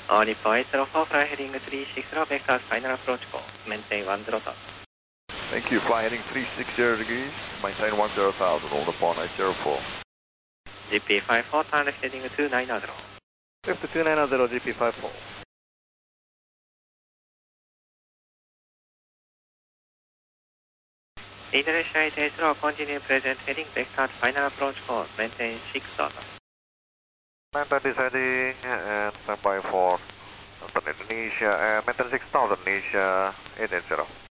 Lippo 804, fly heading 360, vector final approach course, maintain 10,000. Thank you, fly heading 360 degrees, maintain 10,000, hold upon 804. GP54, turn left heading 290. Left 290, GP54. Indonesia 880, continue present heading, vector final approach course, maintain 6,000. 930 is heading and standby for Indonesia and maintain 6,000, Indonesia 880.